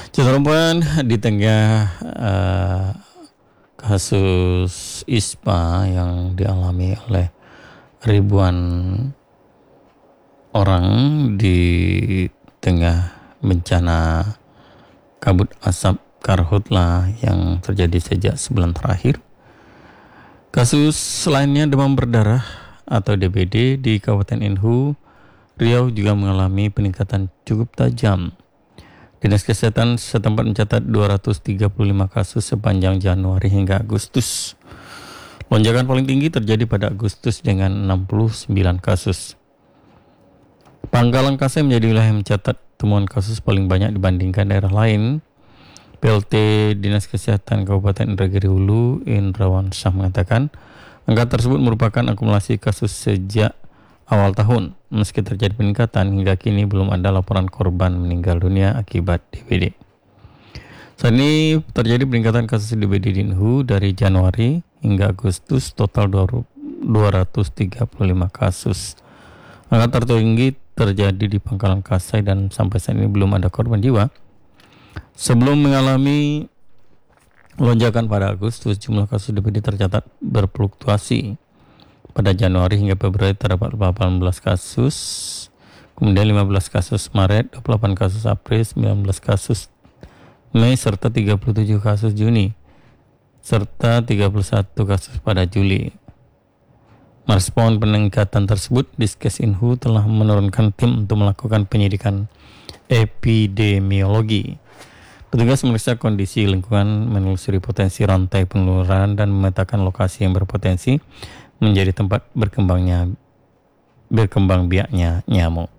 Setelah di tengah kasus ISPA yang dialami oleh ribuan orang di tengah bencana kabut asap karhutla yang terjadi sejak sebulan terakhir. Kasus lainnya demam berdarah atau DBD di Kabupaten Inhu, Riau juga mengalami peningkatan cukup tajam. Dinas Kesehatan setempat mencatat 235 kasus sepanjang Januari hingga Agustus. Lonjakan paling tinggi terjadi pada Agustus dengan 69 kasus. Pangkalan Kasai menjadi wilayah yang mencatat temuan kasus paling banyak dibandingkan daerah lain. PLT Dinas Kesehatan Kabupaten Indragiri Hulu, Indrawan Syah mengatakan, angka tersebut merupakan akumulasi kasus sejak awal tahun. Meski terjadi peningkatan, hingga kini belum ada laporan korban meninggal dunia akibat DBD. Saat ini terjadi peningkatan kasus DBD di Inhu dari Januari hingga Agustus, total 235 kasus. Angka tertinggi terjadi di Pangkalan Kasai dan sampai saat ini belum ada korban jiwa. Sebelum mengalami lonjakan pada Agustus, jumlah kasus DBD tercatat berfluktuasi. Pada Januari hingga Februari terdapat 18 kasus, kemudian 15 kasus Maret, 28 kasus April, 19 kasus Mei, serta 37 kasus Juni, serta 31 kasus pada Juli. Merespon peningkatan tersebut, Diskes Inhu telah menurunkan tim untuk melakukan penyidikan epidemiologi. Petugas memeriksa kondisi lingkungan, menelusuri potensi rantai penularan, dan memetakan lokasi yang berpotensi menjadi tempat berkembang biaknya nyamuk.